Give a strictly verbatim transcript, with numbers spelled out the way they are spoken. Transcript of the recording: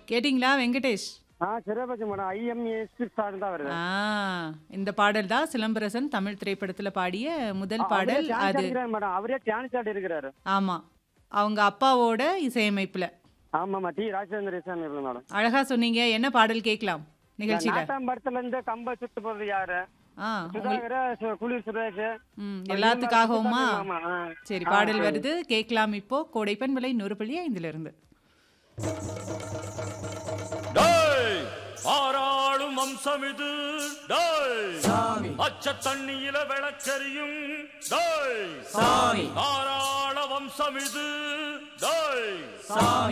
கேட்டிங்களா வெங்கடேஷ்? ஆ சிறப்பாச்சு madam. ஐஎம்ஏஎஸ் song தான் வருது. ஆ இந்த பாடல் தான் சிலம்பரசன் தமிழ் திரைப்படத்துல பாடிய முதல் அவரே பாடல் டான்ஸ் அது. ஆடிக்கிறாரு மேடம். அவரே டான்ஸ் ஆடி இருக்கிறாரு. ஆமா, அவங்க அப்பாவோட இசையமைப்புல. ஆமாமா, டி ராஜேந்திர இசை மேடம். அழகா சொன்னீங்க. என்ன பாடல் கேட்கலாம் நிகழ்ச்சியில? நாட்டாம் படத்துல இருந்து கம்ப சுத்து போறது யாரு? ஆ சுதாகர, சு- குளிர் சுரேஷ். ம் எல்லாத்துக்காகவுமா? ஆமா, ஆ. சரி, ஆ, பாடல் சரி. வருது, கேட்கலாம். இப்போ கோடைப்பன் விலை நூறு புள்ளி ஐந்துல இருந்து. டேய் ஆறாளும் வம்சம் இது. டேய் அச்ச தண்ணியில விளக்கரியும். டேய் ஆறாள வம்சம் இது. டேய்